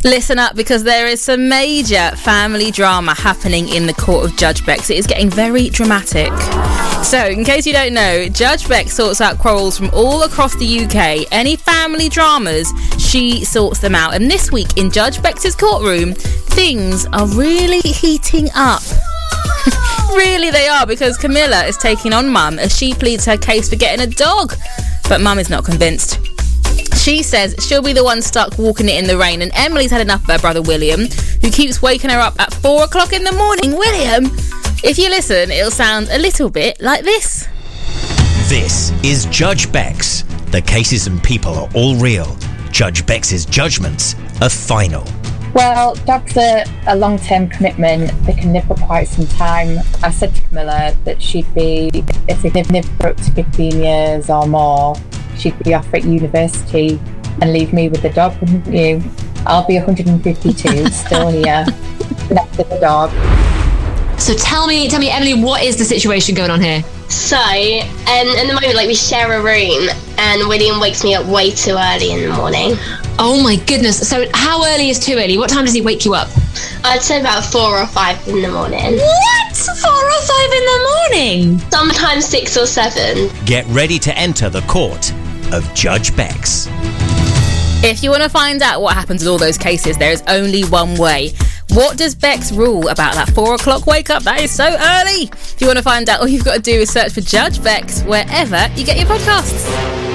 Listen up, because there is some major family drama happening in the court of Judge Bex. It is getting very dramatic. So, in case you don't know, Judge Bex sorts out quarrels from all across the UK. Any family dramas, she sorts them out. And this week in Judge Bex's courtroom, things are really heating up. Really they are, because Camilla is taking on Mum as she pleads her case for getting a dog. But Mum is not convinced. She says she'll be the one stuck walking it in the rain, and Emily's had enough of her brother William, who keeps waking her up at 4 o'clock in the morning. William! If you listen, it'll sound a little bit like this. This is Judge Bex. The cases and people are all real. Judge Bex's judgments are final. Well, dogs are a long-term commitment. They can live for quite some time. I said to Camilla that she'd be, if they live for up to 15 years or more, she'd be off at university and leave me with the dog, wouldn't you? I'll be 152, still here, next to the dog. So tell me, Emily, what is the situation going on here? So, in the moment, we share a room, and William wakes me up way too early in the morning. Oh my goodness. So how early is too early? What time does he wake you up? I'd say about 4 or 5 in the morning. What? 4 or 5 in the morning? Sometimes 6 or 7. Get ready to enter the court of Judge Bex. If you want to find out what happens with all those cases, there is only one way. What does Bex rule about that 4 o'clock wake up? That is so early. If you want to find out, all you've got to do is search for Judge Bex wherever you get your podcasts.